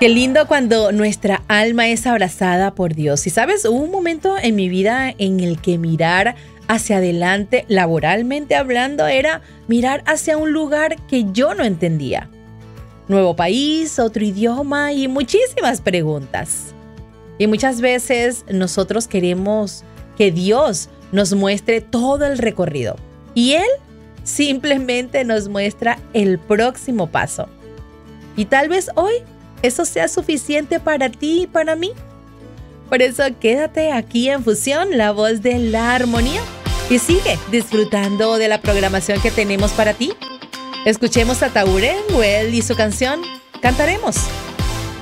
Qué lindo cuando nuestra alma es abrazada por Dios. Y sabes, hubo un momento en mi vida en el que mirar hacia adelante, laboralmente hablando, era mirar hacia un lugar que yo no entendía. Nuevo país, otro idioma y muchísimas preguntas. Y muchas veces nosotros queremos que Dios nos muestre todo el recorrido. Y Él simplemente nos muestra el próximo paso. Y tal vez hoy eso sea suficiente para ti y para mí. Por eso quédate aquí en Fusión, la voz de la armonía, y sigue disfrutando de la programación que tenemos para ti. Escuchemos a Tauren Well y su canción Cantaremos.